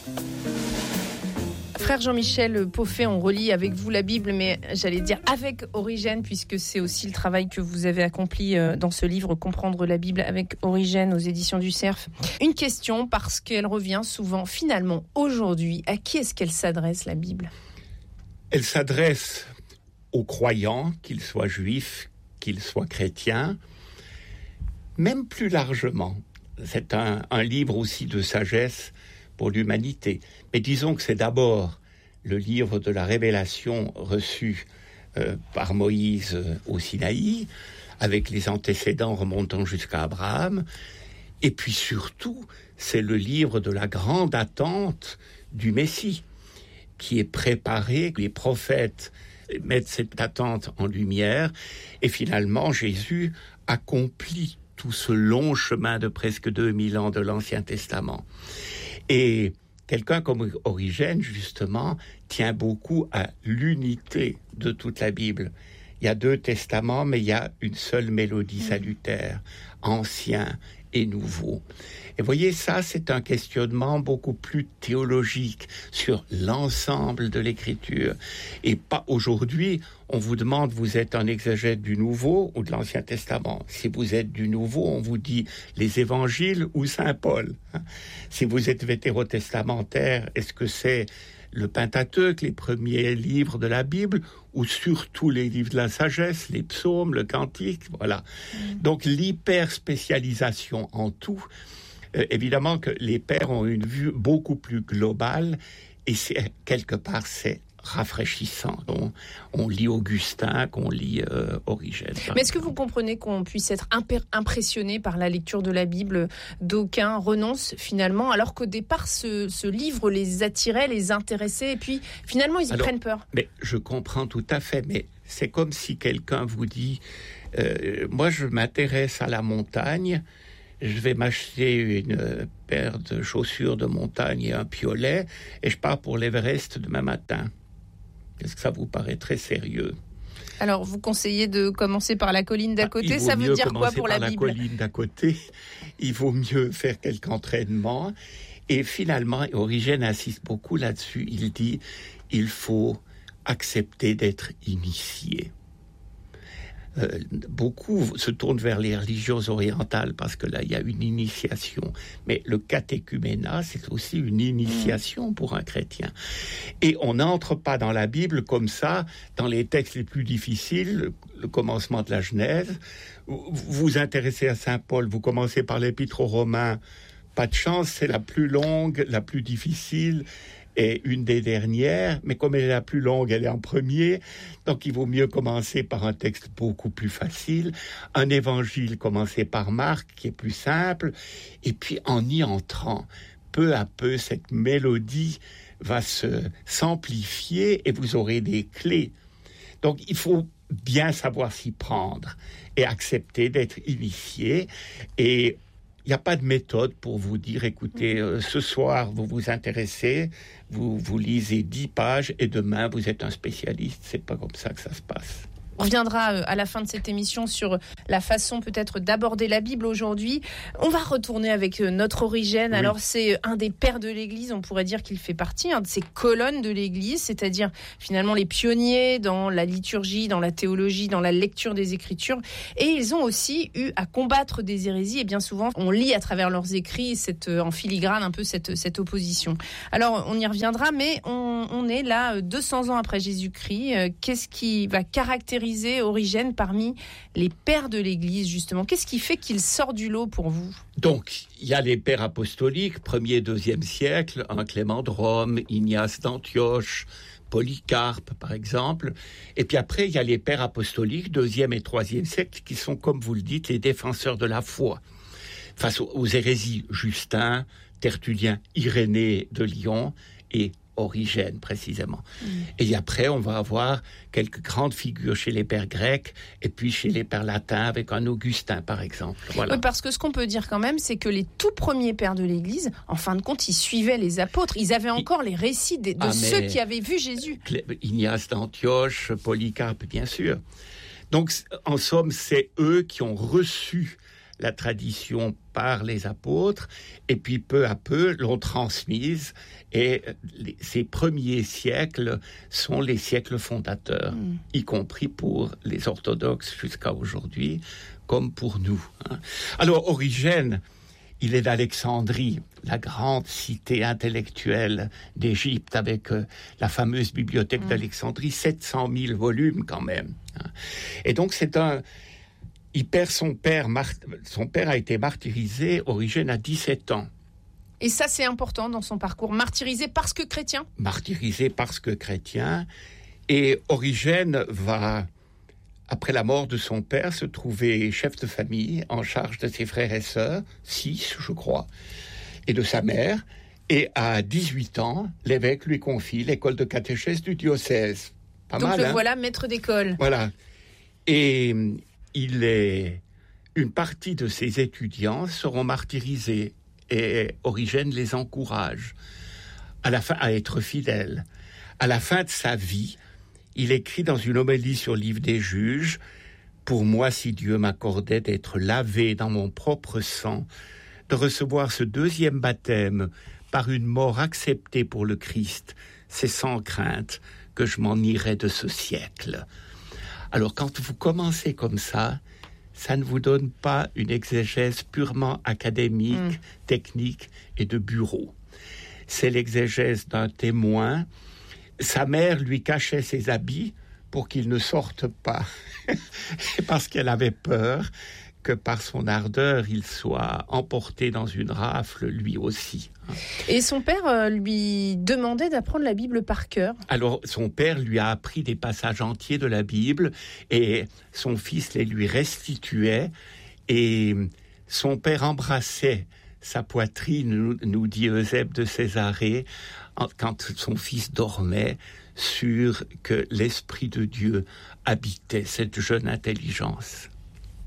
Frère Jean-Michel Pauffet, on relit avec vous la Bible, mais j'allais dire avec Origène, puisque c'est aussi le travail que vous avez accompli dans ce livre, Comprendre la Bible avec Origène aux éditions du Cerf. Une question, parce qu'elle revient souvent, finalement, aujourd'hui, à qui est-ce qu'elle s'adresse, la Bible ? Elle s'adresse aux croyants, qu'ils soient juifs, qu'ils soient chrétiens, même plus largement. C'est un livre aussi de sagesse pour l'humanité. Mais disons que c'est d'abord le livre de la révélation reçue par Moïse au Sinaï, avec les antécédents remontant jusqu'à Abraham. Et puis surtout, c'est le livre de la grande attente du Messie, qui est préparé. Les prophètes mettent cette attente en lumière. Et finalement, Jésus accomplit tout ce long chemin de presque 2000 ans de l'Ancien Testament. Et quelqu'un comme Origène, justement, tient beaucoup à l'unité de toute la Bible. Il y a 2 testaments, mais il y a une seule mélodie salutaire, ancien et nouveau. Et voyez, ça, c'est un questionnement beaucoup plus théologique sur l'ensemble de l'Écriture. Et pas aujourd'hui, on vous demande, vous êtes un exégète du Nouveau ou de l'Ancien Testament. Si vous êtes du Nouveau, on vous dit les Évangiles ou Saint Paul. Si vous êtes vétérotestamentaire, est-ce que c'est le Pentateuque, les premiers livres de la Bible, ou surtout les livres de la sagesse, les psaumes, le cantique, voilà. Donc l'hyper-spécialisation en tout, évidemment que les pères ont une vue beaucoup plus globale, et c'est, quelque part, c'est rafraîchissant. On lit Augustin, qu'on lit Origène. Mais est-ce que vous comprenez qu'on puisse être impressionné par la lecture de la Bible ? D'aucuns renoncent finalement, alors qu'au départ, ce livre les attirait, les intéressait, et puis finalement, ils y prennent peur. Mais je comprends tout à fait, mais c'est comme si quelqu'un vous dit moi, je m'intéresse à la montagne, je vais m'acheter une paire de chaussures de montagne et un piolet, et je pars pour l'Everest demain matin. Est-ce que ça vous paraît très sérieux ? Alors, vous conseillez de commencer par la colline d'à côté. Ça veut dire quoi pour la Bible ? La colline d'à côté, il vaut mieux faire quelque entraînement. Et finalement, Origène insiste beaucoup là-dessus. Il dit, il faut accepter d'être initié. Beaucoup se tournent vers les religions orientales parce que là, il y a une initiation. Mais le catéchuménat, c'est aussi une initiation pour un chrétien. Et on n'entre pas dans la Bible comme ça, dans les textes les plus difficiles, le commencement de la Genèse. Vous vous intéressez à Saint Paul, vous commencez par l'Épître aux Romains. Pas de chance, c'est la plus longue, la plus difficile, et une des dernières, mais comme elle est la plus longue, elle est en premier, donc il vaut mieux commencer par un texte beaucoup plus facile, un évangile commencé par Marc, qui est plus simple, et puis en y entrant, peu à peu, cette mélodie va s'amplifier et vous aurez des clés. Donc il faut bien savoir s'y prendre et accepter d'être initié, et il n'y a pas de méthode pour vous dire, écoutez, ce soir, vous vous intéressez, vous lisez 10 pages et demain, vous êtes un spécialiste. C'est pas comme ça que ça se passe. On reviendra à la fin de cette émission sur la façon peut-être d'aborder la Bible aujourd'hui. On va retourner avec notre Origène. Oui. Alors c'est un des pères de l'Église, on pourrait dire qu'il fait partie de ces colonnes de l'Église, c'est-à-dire finalement les pionniers dans la liturgie, dans la théologie, dans la lecture des Écritures. Et ils ont aussi eu à combattre des hérésies et bien souvent on lit à travers leurs écrits en filigrane un peu cette opposition. Alors on y reviendra, mais on est là 200 ans après Jésus-Christ. Qu'est-ce qui va caractériser Origène parmi les pères de l'Église, justement? Qu'est-ce qui fait qu'il sort du lot pour vous? Donc, il y a les pères apostoliques, 1er, 2e siècle, un Clément de Rome, Ignace d'Antioche, Polycarpe, par exemple. Et puis après, il y a les pères apostoliques, 2e et 3e siècle, qui sont, comme vous le dites, les défenseurs de la foi. Face aux hérésies, Justin, Tertullien, Irénée de Lyon et Origène, précisément. Et après, on va avoir quelques grandes figures chez les pères grecs et puis chez les pères latins avec un Augustin, par exemple. Voilà. Oui, parce que ce qu'on peut dire quand même, c'est que les tout premiers pères de l'Église, en fin de compte, ils suivaient les apôtres. Ils avaient encore les récits de ceux qui avaient vu Jésus. Ignace d'Antioche, Polycarpe, bien sûr. Donc, en somme, c'est eux qui ont reçu la tradition par les apôtres, et puis peu à peu l'ont transmise, et ces premiers siècles sont les siècles fondateurs, y compris pour les orthodoxes jusqu'à aujourd'hui, comme pour nous. Alors Origène, il est d'Alexandrie, la grande cité intellectuelle d'Égypte, avec la fameuse bibliothèque d'Alexandrie, 700 000 volumes quand même. Et donc il perd son père. Son père a été martyrisé, Origène, à 17 ans. Et ça, c'est important dans son parcours. Martyrisé parce que chrétien. Martyrisé parce que chrétien. Et Origène va, après la mort de son père, se trouver chef de famille en charge de ses frères et sœurs, 6, je crois, et de sa mère. Et à 18 ans, l'évêque lui confie l'école de catéchèse du diocèse. Pas donc mal, le hein? Voilà maître d'école. Voilà. Et une partie de ses étudiants seront martyrisés. Et Origène les encourage à être fidèles. À la fin de sa vie, il écrit dans une homélie sur le livre des Juges, « Pour moi, si Dieu m'accordait d'être lavé dans mon propre sang, de recevoir ce deuxième baptême par une mort acceptée pour le Christ, c'est sans crainte que je m'en irais de ce siècle. » Alors quand vous commencez comme ça ne vous donne pas une exégèse purement académique, technique et de bureau. C'est l'exégèse d'un témoin. Sa mère lui cachait ses habits pour qu'il ne sorte pas, parce qu'elle avait peur que par son ardeur, il soit emporté dans une rafle lui aussi. Et son père lui demandait d'apprendre la Bible par cœur. Alors, son père lui a appris des passages entiers de la Bible et son fils les lui restituait. Et son père embrassait sa poitrine, nous dit Eusèbe de Césarée, quand son fils dormait, sûr que l'Esprit de Dieu habitait cette jeune intelligence.